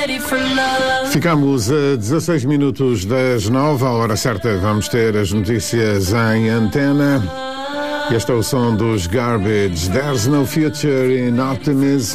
Ficamos a 16 minutos das 9, à hora certa vamos ter as notícias em antena. Este é o som dos Garbage. There's no future in optimism.